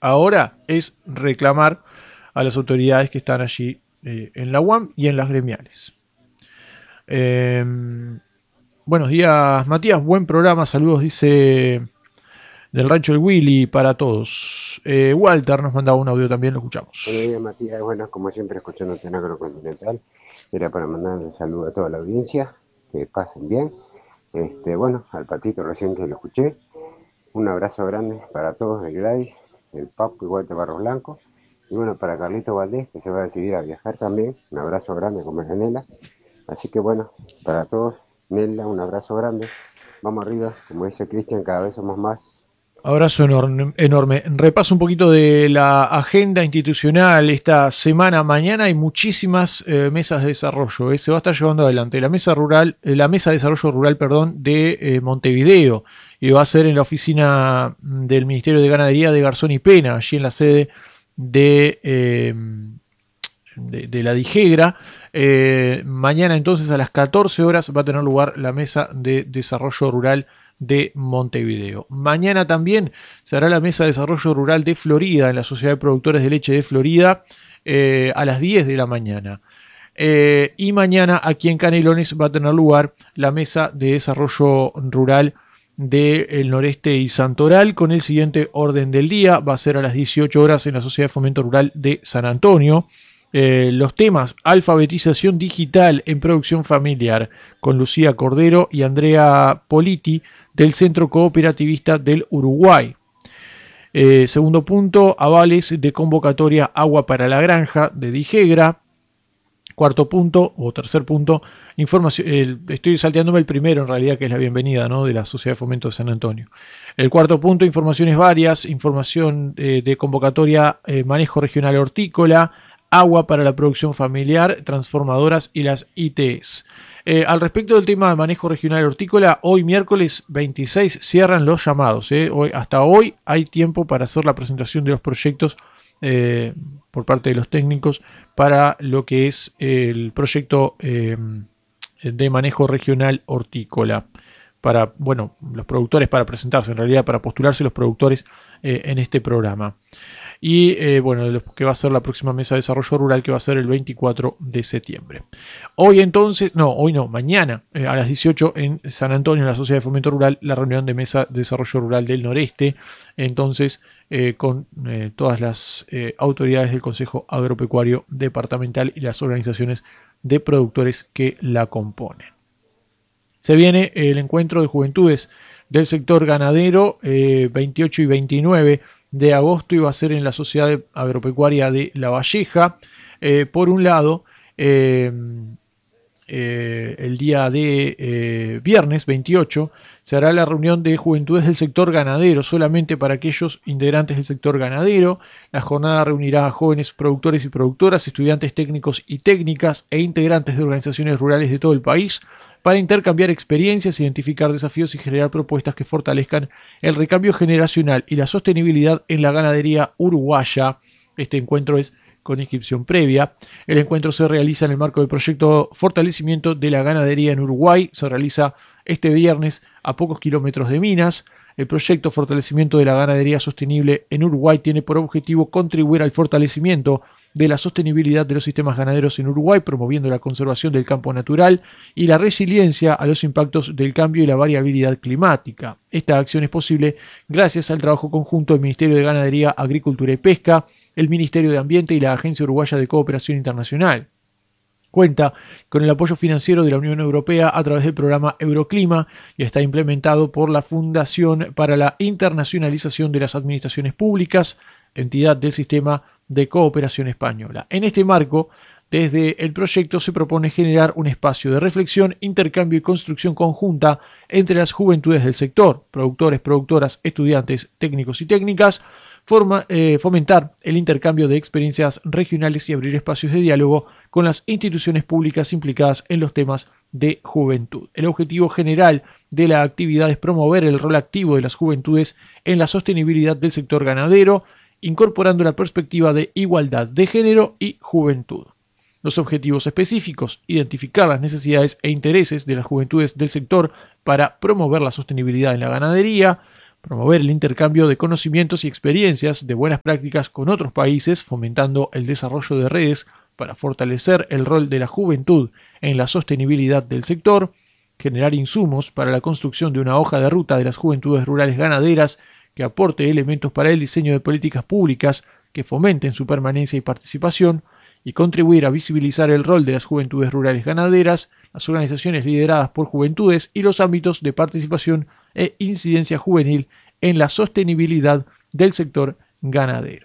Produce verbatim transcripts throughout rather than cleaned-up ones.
ahora es reclamar a las autoridades que están allí eh, en la U A M y en las gremiales. Eh, buenos días, Matías, buen programa, saludos, dice del Rancho del Willy para todos. Eh, Walter nos mandaba un audio también, lo escuchamos. Buenos días, Matías. Bueno, como siempre, escuchándote en Agrocontinental. Era para mandar un saludo a toda la audiencia. Que pasen bien. Este, bueno, al Patito recién que lo escuché. Un abrazo grande para todos de Gladys, el Papo igual de Barros Blanco. Y bueno, para Carlito Valdés, que se va a decidir a viajar también. Un abrazo grande con Nela. Así que bueno, para todos, Nela, un abrazo grande. Vamos arriba. Como dice Cristian, cada vez somos más. Abrazo enorme, enorme. Repaso un poquito de la agenda institucional esta semana. Mañana hay muchísimas eh, mesas de desarrollo. Eh. Se va a estar llevando adelante la mesa rural, eh, la mesa de desarrollo rural, perdón, de eh, Montevideo. Y va a ser en la oficina del Ministerio de Ganadería de Garzón y Pena, allí en la sede de, eh, de, de la Dijegra. Eh, mañana entonces a las catorce horas va a tener lugar la mesa de desarrollo rural de Montevideo. Mañana también se hará la mesa de desarrollo rural de Florida en la Sociedad de Productores de Leche de Florida eh, a las diez de la mañana. Eh, y mañana aquí en Canelones va a tener lugar la mesa de desarrollo rural del noreste y Santoral con el siguiente orden del día. Va a ser a las dieciocho horas en la Sociedad de Fomento Rural de San Antonio. Eh, los temas: alfabetización digital en producción familiar, con Lucía Cordero y Andrea Politi del Centro Cooperativista del Uruguay. Eh, segundo punto, avales de convocatoria Agua para la Granja de Dijegra. Cuarto punto, o tercer punto, información, eh, estoy salteándome el primero en realidad, que es la bienvenida, ¿no?, de la Sociedad de Fomento de San Antonio. El cuarto punto, informaciones varias, información eh, de convocatoria eh, manejo regional hortícola, agua para la producción familiar, transformadoras y las I T Es. Eh, al respecto del tema de manejo regional hortícola, hoy miércoles veintiséis cierran los llamados. Eh. Hoy, hasta hoy hay tiempo para hacer la presentación de los proyectos eh, por parte de los técnicos para lo que es el proyecto eh, de manejo regional hortícola. Para, bueno, los productores para presentarse, en realidad para postularse los productores eh, en este programa. Y eh, bueno, lo que va a ser la próxima mesa de desarrollo rural, que va a ser el veinticuatro de septiembre. Hoy entonces, no, hoy no, mañana eh, a las dieciocho en San Antonio, en la Sociedad de Fomento Rural, la reunión de mesa de desarrollo rural del noreste, entonces eh, con eh, todas las eh, autoridades del Consejo Agropecuario Departamental y las organizaciones de productores que la componen. Se viene el encuentro de juventudes del sector ganadero, eh, veintiocho y veintinueve de agosto, y va a ser en la Sociedad Agropecuaria de La Valleja. Eh, por un lado, eh, eh, el día de eh, viernes veintiocho se hará la reunión de juventudes del sector ganadero, solamente para aquellos integrantes del sector ganadero. La jornada reunirá a jóvenes productores y productoras, estudiantes técnicos y técnicas e integrantes de organizaciones rurales de todo el país, para intercambiar experiencias, identificar desafíos y generar propuestas que fortalezcan el recambio generacional y la sostenibilidad en la ganadería uruguaya. Este encuentro es con inscripción previa. El encuentro se realiza en el marco del proyecto Fortalecimiento de la Ganadería en Uruguay. Se realiza este viernes a pocos kilómetros de Minas. El proyecto Fortalecimiento de la Ganadería Sostenible en Uruguay tiene por objetivo contribuir al fortalecimiento de la sostenibilidad de los sistemas ganaderos en Uruguay, promoviendo la conservación del campo natural y la resiliencia a los impactos del cambio y la variabilidad climática. Esta acción es posible gracias al trabajo conjunto del Ministerio de Ganadería, Agricultura y Pesca, el Ministerio de Ambiente y la Agencia Uruguaya de Cooperación Internacional. Cuenta con el apoyo financiero de la Unión Europea a través del programa Euroclima y está implementado por la Fundación para la Internacionalización de las Administraciones Públicas, entidad del Sistema de Cooperación Española. En este marco, desde el proyecto se propone generar un espacio de reflexión, intercambio y construcción conjunta entre las juventudes del sector, productores, productoras, estudiantes, técnicos y técnicas, forma, eh, fomentar el intercambio de experiencias regionales y abrir espacios de diálogo con las instituciones públicas implicadas en los temas de juventud. El objetivo general de la actividad es promover el rol activo de las juventudes en la sostenibilidad del sector ganadero, incorporando la perspectiva de igualdad de género y juventud. Los objetivos específicos: identificar las necesidades e intereses de las juventudes del sector para promover la sostenibilidad en la ganadería, promover el intercambio de conocimientos y experiencias de buenas prácticas con otros países, fomentando el desarrollo de redes para fortalecer el rol de la juventud en la sostenibilidad del sector, generar insumos para la construcción de una hoja de ruta de las juventudes rurales ganaderas que aporte elementos para el diseño de políticas públicas que fomenten su permanencia y participación, y contribuir a visibilizar el rol de las juventudes rurales ganaderas, las organizaciones lideradas por juventudes y los ámbitos de participación e incidencia juvenil en la sostenibilidad del sector ganadero.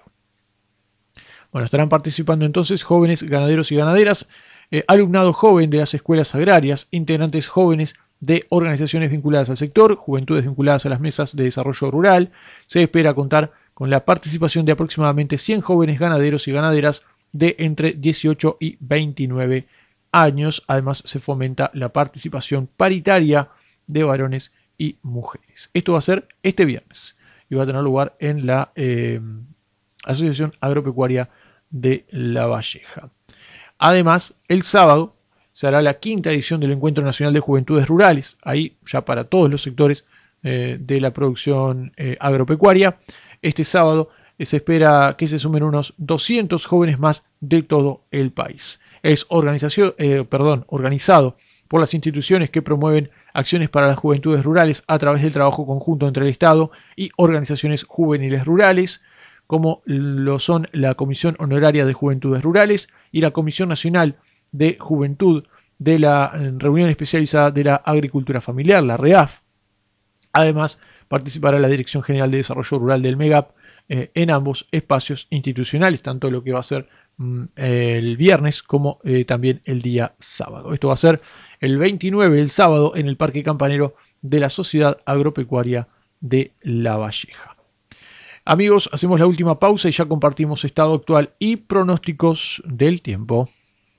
Bueno, estarán participando entonces jóvenes ganaderos y ganaderas, eh, alumnado joven de las escuelas agrarias, integrantes jóvenes de organizaciones vinculadas al sector, juventudes vinculadas a las mesas de desarrollo rural. Se espera contar con la participación de aproximadamente cien jóvenes ganaderos y ganaderas de entre dieciocho y veintinueve años. Además, se fomenta la participación paritaria de varones y mujeres. Esto va a ser este viernes y va a tener lugar en la eh, Asociación Agropecuaria de La Valleja. Además, el sábado se hará la quinta edición del Encuentro Nacional de Juventudes Rurales, ahí ya para todos los sectores eh, de la producción eh, agropecuaria. Este sábado eh, se espera que se sumen unos doscientos jóvenes más de todo el país. Es organización, eh, perdón, organizado por las instituciones que promueven acciones para las juventudes rurales a través del trabajo conjunto entre el Estado y organizaciones juveniles rurales, como lo son la Comisión Honoraria de Juventudes Rurales y la Comisión Nacional de Juventud de la Reunión Especializada de la Agricultura Familiar, la REAF. Además, participará la Dirección General de Desarrollo Rural del MEGAP eh, en ambos espacios institucionales, tanto lo que va a ser mm, el viernes como eh, también el día sábado. Esto va a ser el veintinueve, el sábado, en el Parque Campanero de la Sociedad Agropecuaria de La Valleja. Amigos, hacemos la última pausa y ya compartimos estado actual y pronósticos del tiempo.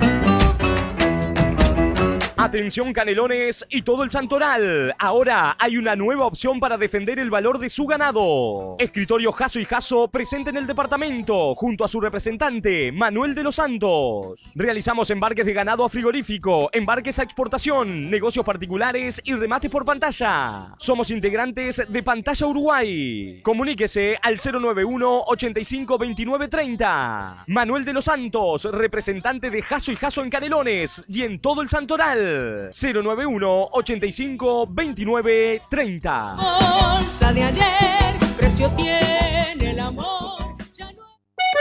Atención Canelones y todo el Santoral. Ahora hay una nueva opción para defender el valor de su ganado. Escritorio Jasso y Jasso presente en el departamento junto a su representante Manuel de los Santos. Realizamos embarques de ganado a frigorífico, embarques a exportación, negocios particulares y remates por pantalla. Somos integrantes de Pantalla Uruguay. Comuníquese al cero nueve uno, ochenta y cinco, veintinueve, treinta. Manuel de los Santos, representante de Jasso y Jasso en Canelones y en todo el Santoral. cero nueve uno, ochenta y cinco, veintinueve, treinta. Bolsa de ayer, precio tiene el amor. Ya no...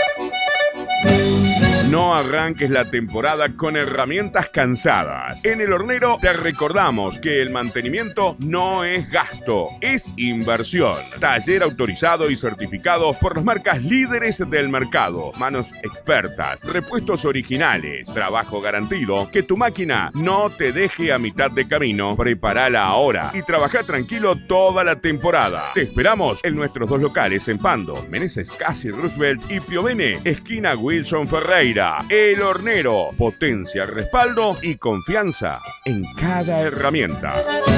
No arranques la temporada con herramientas cansadas. En El Hornero te recordamos que el mantenimiento no es gasto, es inversión. Taller autorizado y certificado por las marcas líderes del mercado. Manos expertas, repuestos originales, trabajo garantido. Que tu máquina no te deje a mitad de camino. Prepárala ahora y trabaja tranquilo toda la temporada. Te esperamos en nuestros dos locales en Pando, Meneses Casi Roosevelt y Piovene, esquina Wilson Ferreira. El Hornero, potencia, respaldo y confianza en cada herramienta.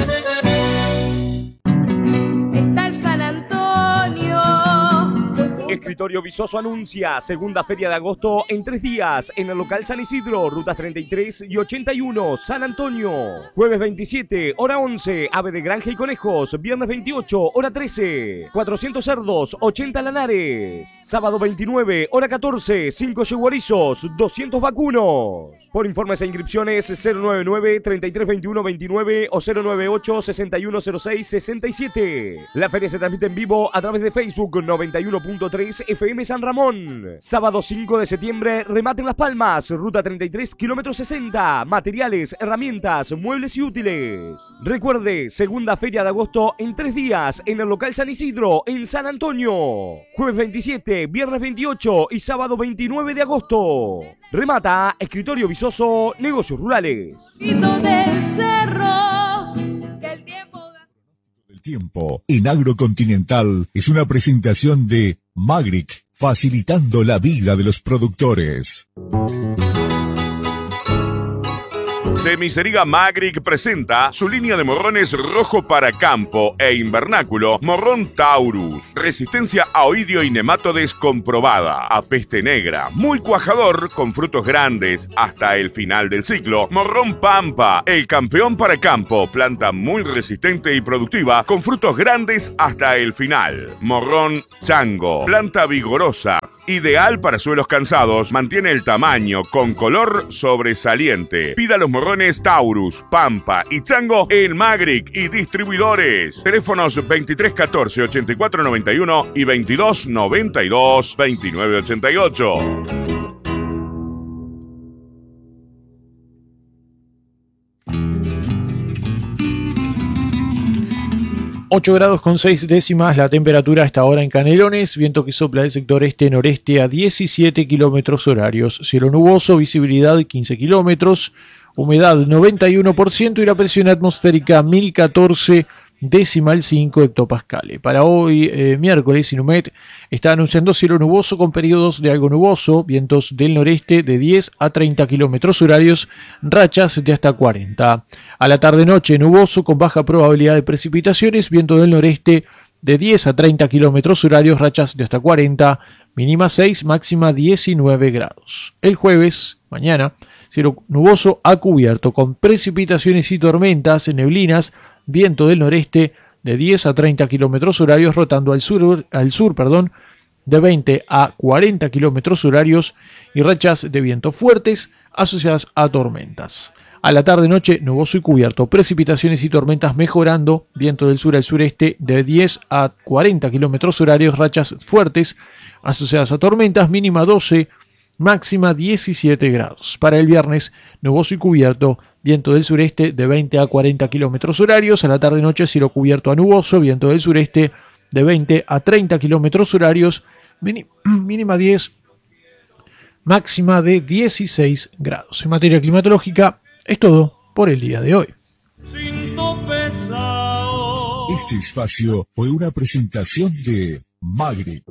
Está el San Antonio. Escritorio Visoso anuncia segunda feria de agosto en tres días en el local San Isidro, rutas treinta y tres y ochenta y uno, San Antonio. Jueves veintisiete, hora once, ave de granja y conejos. Viernes veintiocho, hora trece, cuatrocientos cerdos, ochenta lanares. Sábado veintinueve, hora catorce, cinco yeguarizos, doscientos vacunos. Por informes e inscripciones cero nueve nueve, treinta y tres veintiuno veintinueve o cero nueve ocho, sesenta y uno cero seis sesenta y siete. La feria se transmite en vivo a través de Facebook noventa y uno punto tres F M San Ramón. Sábado cinco de septiembre, remate en Las Palmas, ruta treinta y tres, kilómetro sesenta. Materiales, herramientas, muebles y útiles. Recuerde, segunda feria de agosto en tres días en el local San Isidro, en San Antonio. Jueves veintisiete, viernes veintiocho y sábado veintinueve de agosto. Remata Escritorio Visoso, Negocios Rurales. Del cerro, que el tiempo... El tiempo en Agrocontinental es una presentación de Magric, facilitando la vida de los productores. Semicería Magric presenta su línea de morrones rojo para campo e invernáculo, Morrón Taurus. Resistencia a oidio y nematodes comprobada. A peste negra. Muy cuajador, con frutos grandes hasta el final del ciclo. Morrón Pampa, el campeón para campo. Planta muy resistente y productiva, con frutos grandes hasta el final. Morrón Chango, planta vigorosa. Ideal para suelos cansados, mantiene el tamaño con color sobresaliente. Pida los morrones Taurus, Pampa y Chango en Magric y distribuidores. Teléfonos veintitrés catorce ochenta y cuatro noventa y uno y veintidós noventa y dos veintinueve ochenta y ocho. ocho grados con seis décimas la temperatura a esta hora en Canelones, viento que sopla del sector este-noreste a diecisiete kilómetros horarios, cielo nuboso, visibilidad quince kilómetros, humedad noventa y uno por ciento y la presión atmosférica mil catorce decimal cinco hectopascales. Para hoy, eh, miércoles, Inumet está anunciando cielo nuboso con periodos de algo nuboso, vientos del noreste de diez a treinta kilómetros horarios, rachas de hasta cuarenta. A la tarde-noche, nuboso con baja probabilidad de precipitaciones, viento del noreste de diez a treinta kilómetros horarios, rachas de hasta cuarenta, mínima seis, máxima diecinueve grados. El jueves, mañana, cielo nuboso a cubierto con precipitaciones y tormentas, neblinas, viento del noreste de diez a treinta kilómetros horarios, rotando al sur, al sur perdón, de veinte a cuarenta kilómetros horarios y rachas de viento fuertes asociadas a tormentas. A la tarde-noche, nuboso y cubierto, precipitaciones y tormentas mejorando, viento del sur al sureste de diez a cuarenta kilómetros horarios, rachas fuertes asociadas a tormentas, mínima doce, máxima diecisiete grados. Para el viernes, nuboso y cubierto, viento del sureste de veinte a cuarenta kilómetros horarios. A la tarde-noche, cielo cubierto a nuboso, viento del sureste de veinte a treinta kilómetros horarios, mínima diez, máxima de dieciséis grados. En materia climatológica, es todo por el día de hoy. Este espacio fue una presentación de Magric.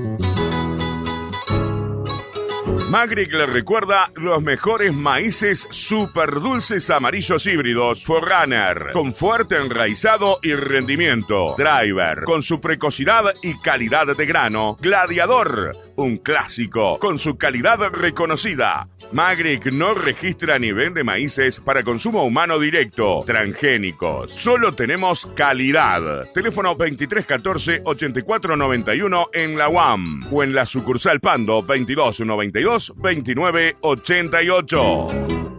Magric le recuerda los mejores maíces super dulces amarillos híbridos Forerunner, con fuerte enraizado y rendimiento. Driver, con su precocidad y calidad de grano. Gladiador, un clásico, con su calidad reconocida. Magric no registra ni vende maíces para consumo humano directo, transgénicos. Solo tenemos calidad. Teléfono veintitrés catorce ochenta y cuatro noventa y uno en la U A M o en la sucursal Pando veintidós noventa y dos veintinueve ochenta y ocho.